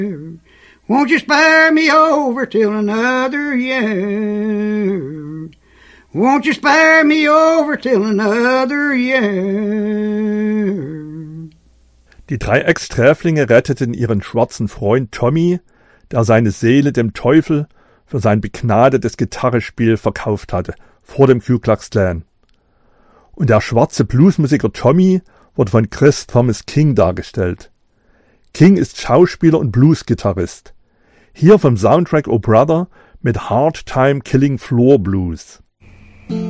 Won't you spare me over till another year? Won't you spare me over till another year? Die 3 Ex-Sträflinge retteten ihren schwarzen Freund Tommy, der seine Seele dem Teufel für sein begnadetes Gitarrespiel verkauft hatte, vor dem Ku Klux Klan. Und der schwarze Bluesmusiker Tommy wird von Chris Thomas King dargestellt. King ist Schauspieler und Bluesgitarrist. Hier vom Soundtrack Oh Brother mit Hard Time Killing Floor Blues.